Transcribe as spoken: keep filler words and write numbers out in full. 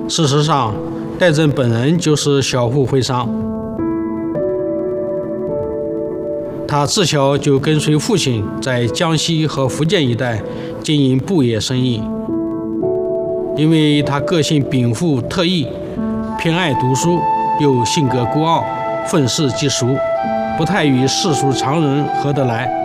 事实上，戴震本人就是小户徽商。他自小就跟随父亲在江西和福建一带经营布业生意。因为他个性禀赋特异，偏爱读书，又性格孤傲，愤世嫉俗，不太与世俗常人合得来。